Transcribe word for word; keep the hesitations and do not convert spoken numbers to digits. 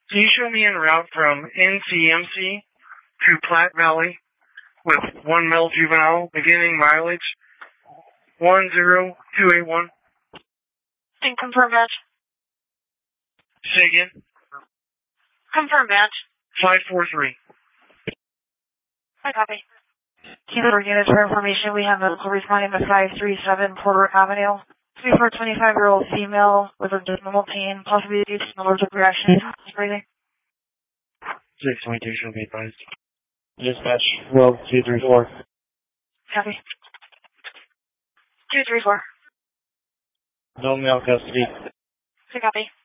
Can you show me en route from N C M C to Platte Valley with one male juvenile, beginning mileage one zero two eight one? And confirm match. Say again? Confirm match. five four three. I copy. Keyboard units for information, we have a local responding to five three seven Porter Avenue. twenty-four, twenty-five-year-old female with abdominal pain, possibly due to an allergic reaction. Breathing. six twenty-two shall be advised. Dispatch, well, two three four. Copy. two three four. No male custody. I copy.